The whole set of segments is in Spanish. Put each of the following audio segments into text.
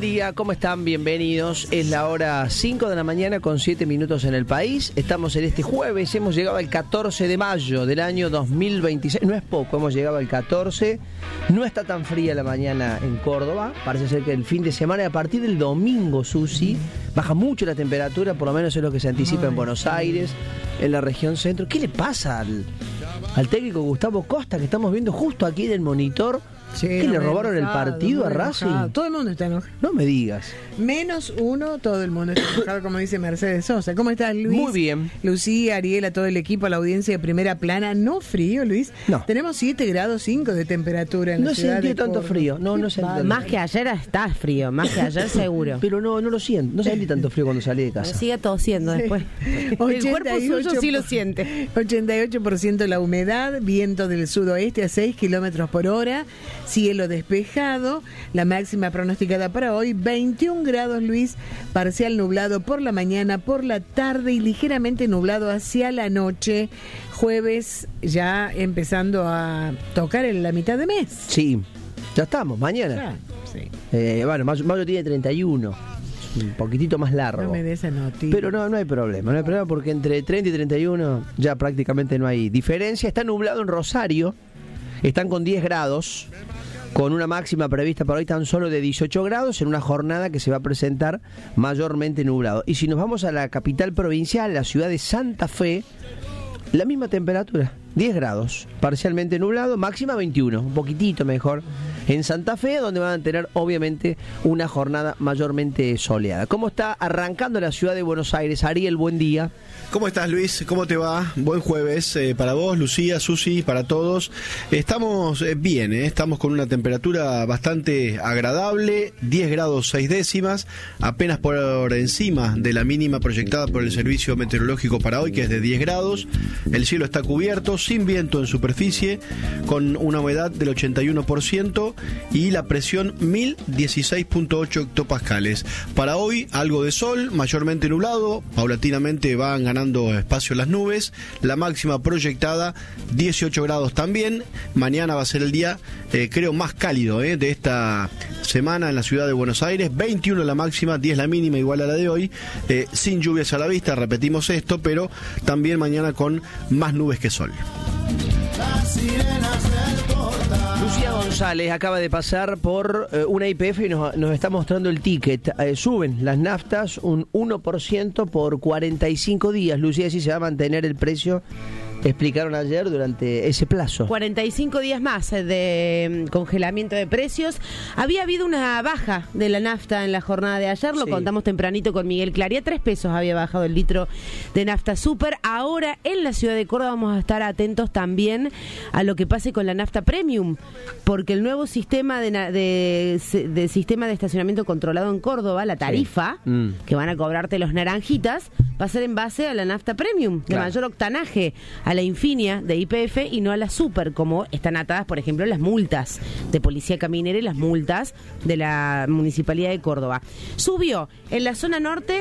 día, ¿cómo están? Bienvenidos. Es la hora 5 de la mañana con 7 minutos en el país. Estamos en este jueves, hemos llegado al 14 de mayo del año 2026. No es poco, hemos llegado al 14. No está tan fría la mañana en Córdoba. Parece ser que el fin de semana, a partir del domingo, Susi, baja mucho la temperatura, por lo menos es lo que se anticipa en Buenos Aires, en la región centro. ¿Qué le pasa al técnico Gustavo Costa, que estamos viendo justo aquí del monitor? Sí, ¿que le robaron el partido a Racing? Todo el mundo está enojado. No me digas. Menos uno, todo el mundo está enojado, como dice Mercedes Sosa. ¿Cómo estás, Luis? Muy bien. Lucía, Ariel, a todo el equipo, a la audiencia de Primera Plana. ¿No frío, Luis? No. Tenemos 7 grados 5 de temperatura en la ciudad. No sentí tanto frío. No sentí más que ayer está frío, más que ayer seguro. Pero no lo siento. No sentí tanto frío cuando salí de casa. Me sigue tosiendo después. El cuerpo suyo sí lo siente. 88% la humedad, viento del sudoeste a 6 kilómetros por hora, cielo despejado, la máxima pronosticada para hoy 21 grados, Luis, parcial nublado por la mañana, por la tarde y ligeramente nublado hacia la noche. Jueves ya empezando a tocar en la mitad de mes. Sí, ya estamos, mañana. Sí. Bueno, mayo tiene 31. Un poquitito más largo. No me des esa noticia. Pero no hay problema. No hay problema porque entre 30 y 31 ya prácticamente no hay diferencia. Está nublado en Rosario. Están con 10 grados. Con una máxima prevista para hoy tan solo de 18 grados en una jornada que se va a presentar mayormente nublado. Y si nos vamos a la capital provincial, la ciudad de Santa Fe, la misma temperatura, 10 grados, parcialmente nublado, máxima 21, un poquitito mejor en Santa Fe, donde van a tener obviamente una jornada mayormente soleada. ¿Cómo está arrancando la ciudad de Buenos Aires? Ariel, buen día. ¿Cómo estás, Luis? ¿Cómo te va? Buen jueves para vos, Lucía, Susi, para todos. Estamos bien, estamos con una temperatura bastante agradable, 10 grados 6 décimas, apenas por encima de la mínima proyectada por el Servicio Meteorológico para hoy, que es de 10 grados. El cielo está cubierto, sin viento en superficie, con una humedad del 81% y la presión 1016.8 hectopascales. Para hoy, algo de sol, mayormente nublado, paulatinamente van ganando espacio las nubes, la máxima proyectada 18 grados también. Mañana va a ser el día creo más cálido de esta semana en la ciudad de Buenos Aires, 21 la máxima, 10 la mínima, igual a la de hoy, sin lluvias a la vista, repetimos esto, pero también mañana con más nubes que sol. Lucía González acaba de pasar por una YPF y nos está mostrando el ticket. Suben las naftas un 1% por 45 días. Lucía, si se va a mantener el precio, explicaron ayer, durante ese plazo. 45 días más de congelamiento de precios. Había habido una baja de la nafta en la jornada de ayer, lo contamos tempranito con Miguel Claría, 3 pesos había bajado el litro de nafta super. Ahora en la ciudad de Córdoba vamos a estar atentos también a lo que pase con la nafta premium, porque el nuevo sistema de sistema de estacionamiento controlado en Córdoba, la tarifa que van a cobrarte los naranjitas, va a ser en base a la nafta premium, de mayor octanaje, a la Infinia de YPF y no a la Super, como están atadas, por ejemplo, las multas de Policía Caminera y las multas de la Municipalidad de Córdoba. Subió en la zona norte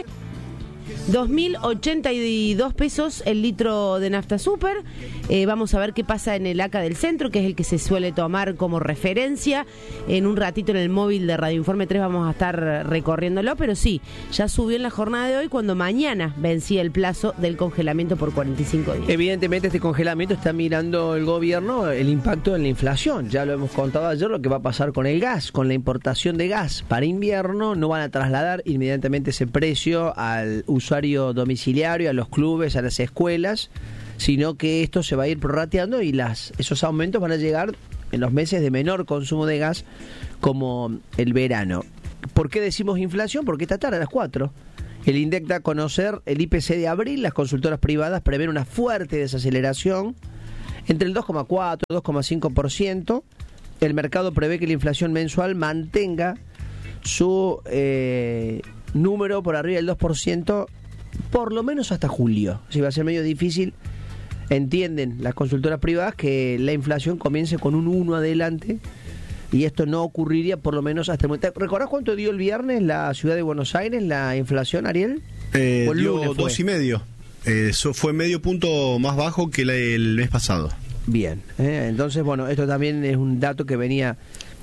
2.082 pesos el litro de nafta super. Vamos a ver qué pasa en el ACA del centro, que es el que se suele tomar como referencia. En un ratito en el móvil de Radio Informe 3 vamos a estar recorriéndolo, pero sí, ya subió en la jornada de hoy, cuando mañana vencía el plazo del congelamiento por 45 días. Evidentemente este congelamiento está mirando el gobierno el impacto en la inflación. Ya lo hemos contado ayer, lo que va a pasar con el gas, con la importación de gas para invierno. No van a trasladar inmediatamente ese precio al usuario domiciliario, a los clubes, a las escuelas, sino que esto se va a ir prorrateando y esos aumentos van a llegar en los meses de menor consumo de gas, como el verano. ¿Por qué decimos inflación? Porque esta tarde a las 4 el INDEC da a conocer el IPC de abril. Las consultoras privadas prevén una fuerte desaceleración entre el 2,4 y 2,5%. El mercado prevé que la inflación mensual mantenga su número por arriba del 2%, por lo menos hasta julio. Si va a ser medio difícil. Entienden las consultoras privadas que la inflación comience con un 1 adelante, y esto no ocurriría por lo menos hasta el momento. ¿Recordás cuánto dio el viernes la ciudad de Buenos Aires la inflación, Ariel? Dio 2,5. Eso fue medio punto más bajo que el mes pasado. Bien, entonces bueno, esto también es un dato que venía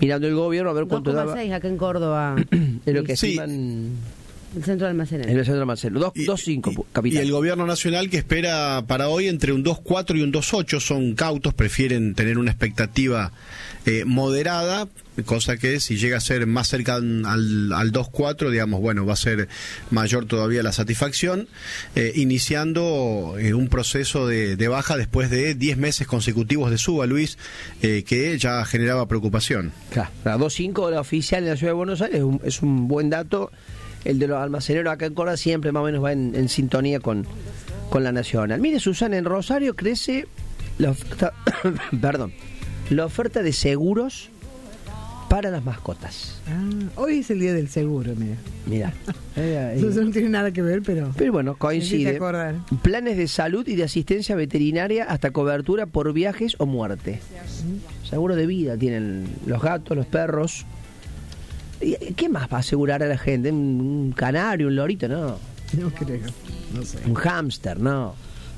mirando el gobierno a ver cuánto daba. 2,6 acá en Córdoba. Es lo que Sí. estiman El centro de almacenero. en el centro de almacén. 2.5 Y capital. el gobierno nacional que espera para hoy entre un 2.4 y un 2.8, son cautos, prefieren tener una expectativa moderada, cosa que si llega a ser más cerca al 2.4, digamos, bueno, va a ser mayor todavía la satisfacción, iniciando un proceso de baja después de 10 meses consecutivos de suba, Luis, que ya generaba preocupación. Claro, 2.5 la oficial en la ciudad de Buenos Aires es un buen dato. El de los almaceneros acá en Córdoba siempre más o menos va en sintonía con la nacional. Mire, Susana, en Rosario crece la oferta, perdón, la oferta de seguros para las mascotas. Hoy es el día del seguro, mira. Mira. Eso no tiene nada que ver, pero bueno, coincide. necesito acordar. Planes de salud y de asistencia veterinaria hasta cobertura por viajes o muerte. Seguro de vida tienen los gatos, los perros. ¿Y qué más va a asegurar a la gente? ¿Un canario, un lorito? No. No creo, no sé. Un hámster, no.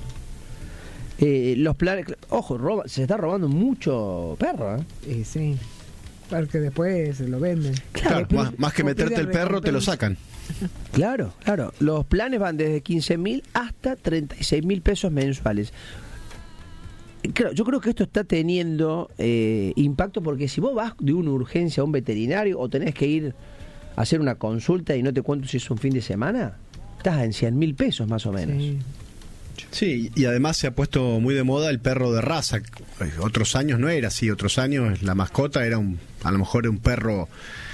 Los planes... Ojo, se está robando mucho perro, ¿eh? Sí, porque después se lo venden. Claro, más que meterte el perro, te lo sacan. Claro. Los planes van desde 15.000 hasta 36.000 pesos mensuales. Claro, yo creo que esto está teniendo impacto porque si vos vas de una urgencia a un veterinario o tenés que ir a hacer una consulta y no te cuento si es un fin de semana, estás en 100.000 pesos más o menos. Sí. Sí, y además se ha puesto muy de moda el perro de raza. Otros años no era así, otros años la mascota era a lo mejor un perro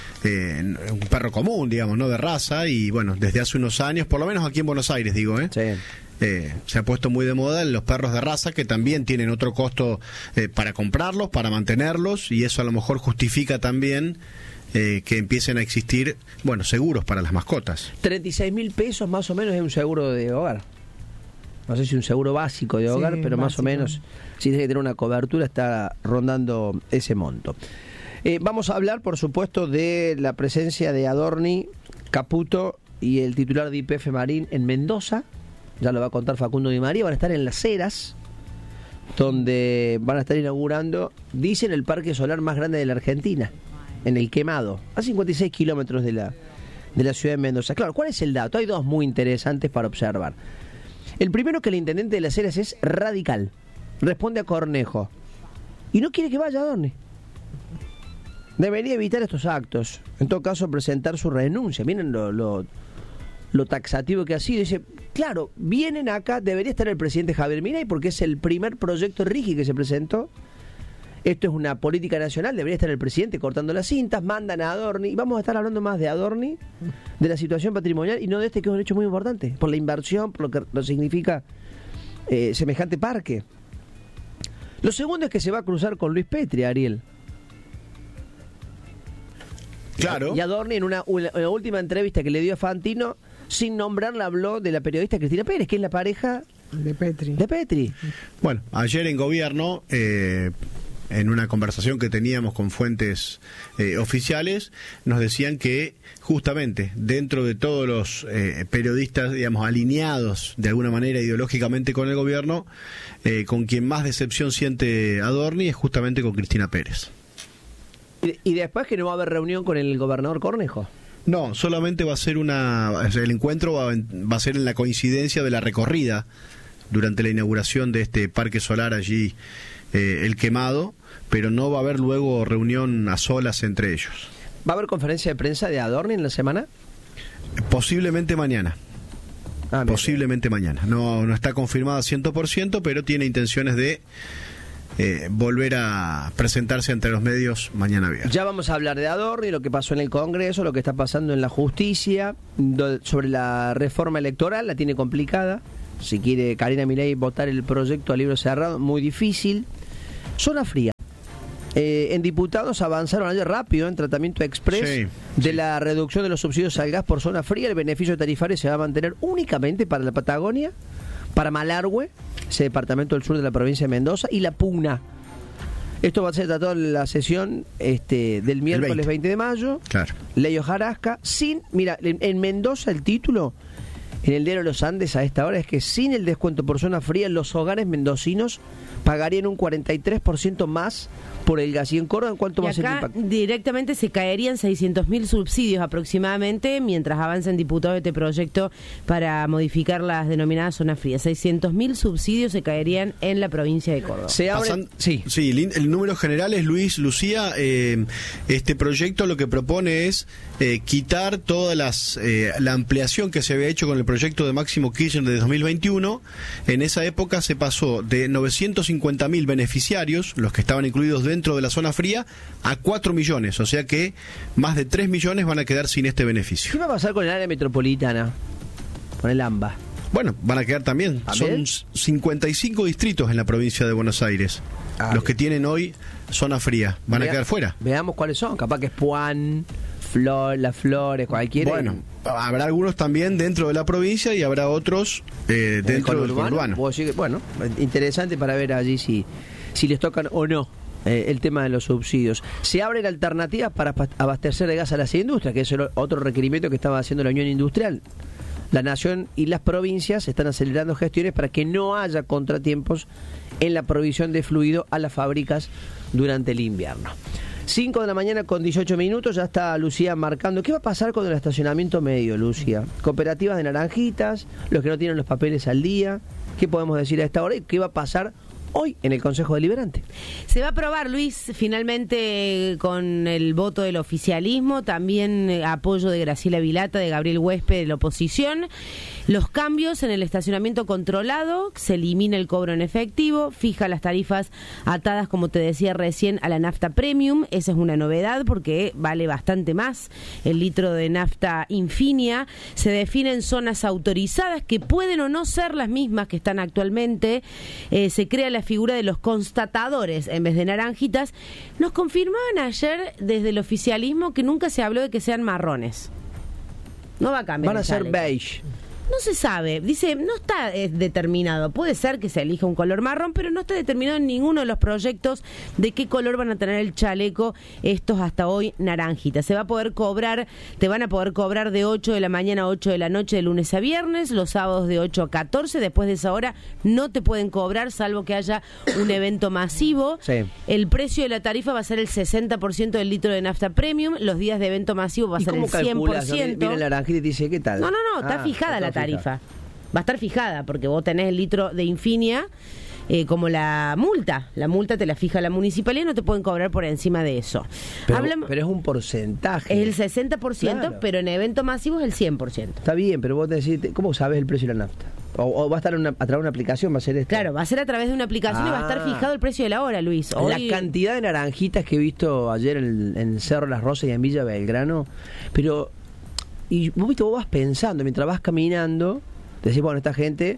común, digamos, no de raza, y bueno, desde hace unos años, por lo menos aquí en Buenos Aires, digo, Sí. Se ha puesto muy de moda los perros de raza, que también tienen otro costo para comprarlos, para mantenerlos, y eso a lo mejor justifica también que empiecen a existir, bueno, seguros para las mascotas. 36.000 pesos más o menos es un seguro de hogar. No sé si un seguro básico de hogar, pero más o menos, si tiene que tener una cobertura, está rondando ese monto. Vamos a hablar, por supuesto, de la presencia de Adorni, Caputo y el titular de YPF Marín en Mendoza. Ya lo va a contar Facundo Di María. Van a estar en Las Heras, donde van a estar inaugurando, dicen, el parque solar más grande de la Argentina, en El Quemado, a 56 kilómetros de la ciudad de Mendoza. Claro, ¿cuál es el dato? Hay dos muy interesantes para observar. El primero, que el intendente de Las Heras es radical, responde a Cornejo y no quiere que vaya Adorni. Debería evitar estos actos, en todo caso presentar su renuncia. Miren lo taxativo que ha sido. Dice, claro, vienen acá, debería estar el presidente Javier Milei porque es el primer proyecto RIGI que se presentó. Esto es una política nacional, debería estar el presidente cortando las cintas, mandan a Adorni, y vamos a estar hablando más de Adorni, de la situación patrimonial y no de este, que es un hecho muy importante, por la inversión, por lo que lo significa semejante parque. Lo segundo es que se va a cruzar con Luis Petri, Ariel. Claro. Y Adorni en una última entrevista que le dio a Fantino, sin nombrarla, habló de la periodista Cristina Pérez, que es la pareja de Petri. De Petri. Bueno, ayer en gobierno, en una conversación que teníamos con fuentes oficiales, nos decían que justamente dentro de todos los periodistas, digamos, alineados de alguna manera ideológicamente con el gobierno, con quien más decepción siente Adorni es justamente con Cristina Pérez. Y después que no va a haber reunión con el gobernador Cornejo. No, solamente va a ser el encuentro va a ser en la coincidencia de la recorrida durante la inauguración de este parque solar allí, El Quemado, pero no va a haber luego reunión a solas entre ellos. ¿Va a haber conferencia de prensa de Adorni en la semana? Posiblemente mañana. Posiblemente mañana. No está confirmada 100%, pero tiene intenciones de volver a presentarse ante los medios mañana viernes. Ya vamos a hablar de Adorni, lo que pasó en el Congreso, lo que está pasando en la justicia, sobre la reforma electoral, la tiene complicada. Si quiere Karina Milei votar el proyecto a libro cerrado, muy difícil. Zona fría. En diputados avanzaron ayer rápido en tratamiento express de la reducción de los subsidios al gas por zona fría. El beneficio tarifario se va a mantener únicamente para la Patagonia, para Malargüe, ese departamento del sur de la provincia de Mendoza, y la Puna. Esto va a ser tratado en la sesión del miércoles 20 de mayo. Claro. Ley Hojarasca. Mira, en Mendoza el título en el diario Los Andes a esta hora es que sin el descuento por zona fría, los hogares mendocinos pagarían un 43% más por el gas. ¿Y en Córdoba en cuánto va a ser el impacto? Directamente se caerían 600.000 subsidios aproximadamente, mientras avancen diputados de este proyecto para modificar las denominadas zonas frías. 600.000 subsidios se caerían en la provincia de Córdoba. Se abre... Sí, el número general es, Luis, Lucía, este proyecto lo que propone es quitar todas la ampliación que se había hecho con el proyecto de Máximo Kirchner de 2021. En esa época se pasó de 950.000 beneficiarios, los que estaban incluidos dentro de la zona fría, a 4 millones, o sea que más de 3 millones van a quedar sin este beneficio. ¿Qué va a pasar con el área metropolitana? Con el AMBA. Bueno, van a quedar también. Son 55 distritos en la provincia de Buenos Aires. Los que tienen hoy zona fría van a quedar fuera. Veamos cuáles son. Capaz que es Puan, Las Flores, cualquiera. Bueno, habrá algunos también dentro de la provincia y habrá otros dentro del urbano. Bueno, interesante para ver allí si les tocan o no el tema de los subsidios. Se abren alternativas para abastecer de gas a las industrias, que es otro requerimiento que estaba haciendo la Unión Industrial. La Nación y las provincias están acelerando gestiones para que no haya contratiempos en la provisión de fluido a las fábricas durante el invierno. 5 de la mañana con 18 minutos, ya está Lucía marcando. ¿Qué va a pasar con el estacionamiento medio, Lucía? Cooperativas de naranjitas, los que no tienen los papeles al día. ¿Qué podemos decir a esta hora? ¿Y qué va a pasar hoy en el Consejo Deliberante? Se va a aprobar, Luis, finalmente con el voto del oficialismo, también apoyo de Graciela Vilata, de Gabriel Huésped, de la oposición. Los cambios en el estacionamiento controlado, se elimina el cobro en efectivo, fija las tarifas atadas, como te decía recién, a la nafta premium. Esa es una novedad porque vale bastante más el litro de nafta Infinia. Se definen zonas autorizadas que pueden o no ser las mismas que están actualmente. Se crea la figura de los constatadores en vez de naranjitas. Nos confirmaban ayer desde el oficialismo que nunca se habló de que sean marrones. No va a cambiar. Van a ser beige. No se sabe, dice, no está determinado, puede ser que se elija un color marrón, pero no está determinado en ninguno de los proyectos de qué color van a tener el chaleco estos hasta hoy naranjitas. Se va a poder cobrar, te van a poder cobrar de 8 de la mañana a 8 de la noche de lunes a viernes, los sábados de 8 a 14, después de esa hora no te pueden cobrar salvo que haya un evento masivo. Sí. El precio de la tarifa va a ser el 60% del litro de nafta premium, los días de evento masivo va a ser el 100%. Viene la naranjita y dice, ¿qué tal? No, está fijada la tarifa. Va a estar fijada porque vos tenés el litro de Infinia como la multa te la fija la municipalidad y no te pueden cobrar por encima de eso. Pero es un porcentaje. Es el 60%, claro. Pero en evento masivo es el 100%. Está bien, pero vos decís, ¿cómo sabes el precio de la nafta? ¿O va a estar a través de una aplicación? ¿Va a ser esto? Claro, va a ser a través de una aplicación y va a estar fijado el precio de la hora, Luis. Hoy... La cantidad de naranjitas que he visto ayer en Cerro Las Rosas y en Villa Belgrano, pero... Y vos vas pensando, mientras vas caminando, decís, bueno, esta gente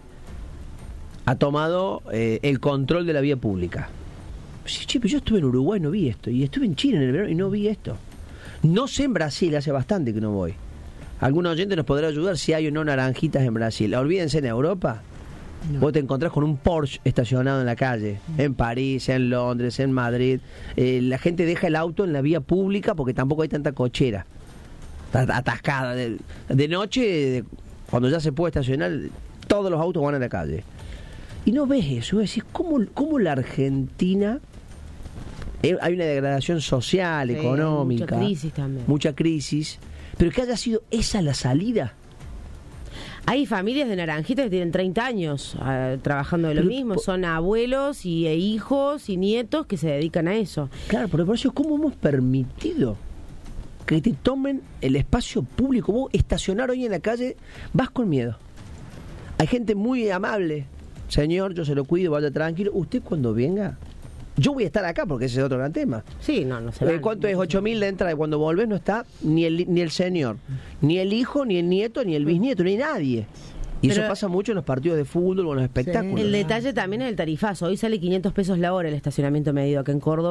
ha tomado el control de la vía pública. Sí, pero yo estuve en Uruguay, no vi esto. Y estuve en Chile en el verano y no vi esto. No sé en Brasil, hace bastante que no voy. Algún oyente nos podrá ayudar si hay o no naranjitas en Brasil. Olvídense, en Europa, no. Vos te encontrás con un Porsche estacionado en la calle, en París, en Londres, en Madrid. La gente deja el auto en la vía pública porque tampoco hay tanta cochera. Atascada de noche, cuando ya se puede estacionar, todos los autos van a la calle y no ves eso. Decís, ¿cómo la Argentina hay una degradación social, económica, mucha crisis, pero que haya sido esa la salida? Hay familias de naranjitas que tienen 30 años trabajando de lo mismo, son abuelos y hijos y nietos que se dedican a eso. Claro, pero por eso, ¿cómo hemos permitido que te tomen el espacio público? Vos estacionar hoy en la calle, vas con miedo. Hay gente muy amable. Señor, yo se lo cuido, vaya tranquilo. Usted cuando venga, yo voy a estar acá porque ese es otro gran tema. Sí, no se va. ¿Cuánto es? 8.000 de entrada. Y cuando volvés no está ni el señor, ni el hijo, ni el nieto, ni el bisnieto, ni nadie. Y pero eso pasa mucho en los partidos de fútbol o en los espectáculos. El detalle también es el tarifazo. Hoy sale 500 pesos la hora el estacionamiento medido acá en Córdoba.